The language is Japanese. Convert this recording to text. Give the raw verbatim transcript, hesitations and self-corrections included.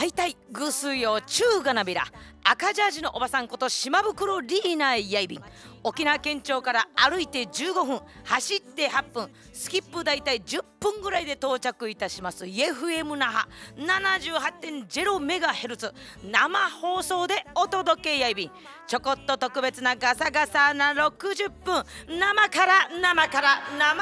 はいたいぐすよ中がなびら赤ジャージのおばさんこと島袋リーナーやいびん。沖縄県庁から歩いてじゅうごふん、走ってはっぷん、スキップだいたいじゅっぷんぐらいで到着いたします エフエム 那覇 ななじゅうはちてんゼロメガヘルツ 生放送でお届けやいびん。ちょこっと特別なガサガサなろくじゅっぷん、生から生から生